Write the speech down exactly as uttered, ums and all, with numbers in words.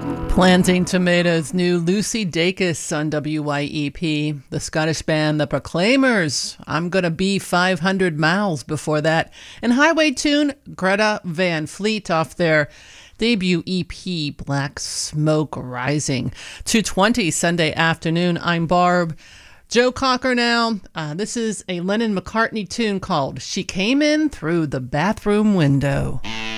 Planting Tomatoes' new Lucy Dacus on W Y E P. The Scottish band The Proclaimers, I'm Gonna Be five hundred miles before that. And Highway Tune, Greta Van Fleet off their debut E P, Black Smoke Rising. two twenty Sunday afternoon, I'm Barb. Joe Cocker now. Uh, this is a Lennon-McCartney tune called She Came In Through the Bathroom Window.